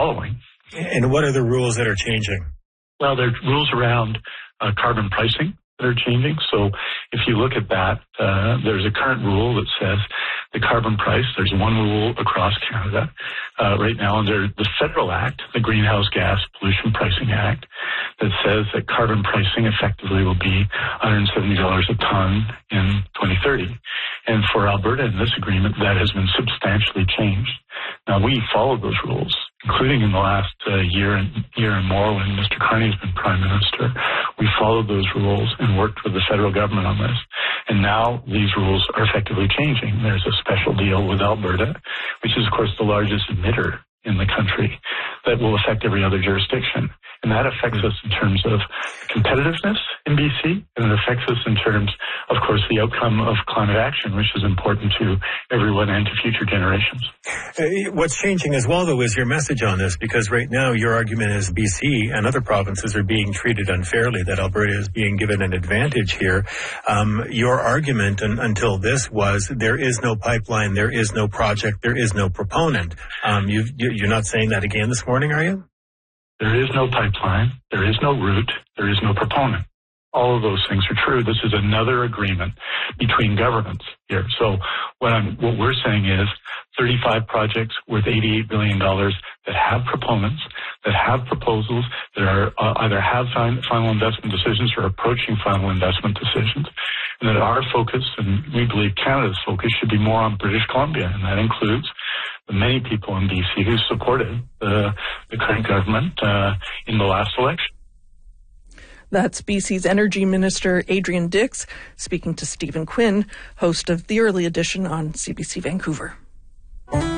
following. And what are the rules that are changing? Well, there are rules around carbon pricing that are changing. So if you look at that, there's a current rule that says the carbon price, there's one rule across Canada right now under the federal act, the Greenhouse Gas Pollution Pricing Act, that says that carbon pricing effectively will be $170 a ton in 2030. And for Alberta in this agreement, that has been substantially changed. Now, we followed those rules, including in the last year and more when Mr. Carney has been Prime Minister. We followed those rules and worked with the federal government on this. And now these rules are effectively changing. There's a special deal with Alberta, which is, of course, the largest emitter in the country, that will affect every other jurisdiction. And that affects us in terms of competitiveness in BC, and it affects us in terms, of course, the outcome of climate action, which is important to everyone and to future generations. What's changing as well, though, is your message on this, because right now your argument is BC and other provinces are being treated unfairly, that Alberta is being given an advantage here. Your argument until this was there is no pipeline, there is no project, there is no proponent. You're not saying that again this morning, are you? There is no pipeline, there is no route, there is no proponent. All of those things are true. This is another agreement between governments here. So what we're saying is 35 projects worth $88 billion that have proponents, that have proposals, that are either have final investment decisions or approaching final investment decisions, and that our focus, and we believe Canada's focus, should be more on British Columbia, and that includes the many people in BC who supported the current government in the last election. That's BC's Energy Minister Adrian Dix speaking to Stephen Quinn, host of The Early Edition on CBC Vancouver.